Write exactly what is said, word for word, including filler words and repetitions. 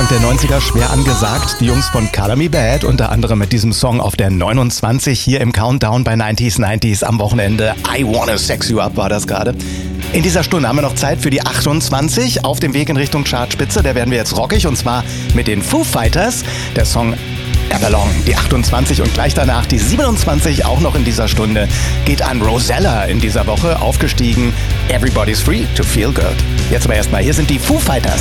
Anfang der neunziger schwer angesagt. Die Jungs von Color Me Badd, unter anderem mit diesem Song auf der neunundzwanzig hier im Countdown bei neunzig neunzig am Wochenende. I Wanna Sex You Up war das gerade. In dieser Stunde haben wir noch Zeit für die achtundzwanzig auf dem Weg in Richtung Chartspitze. Da werden wir jetzt rockig und zwar mit den Foo Fighters. Der Song Everlong, die achtundzwanzig und gleich danach die siebenundzwanzig, auch noch in dieser Stunde, geht an Rosella in dieser Woche, aufgestiegen. Everybody's free to feel good. Jetzt aber erstmal, hier sind die Foo Fighters.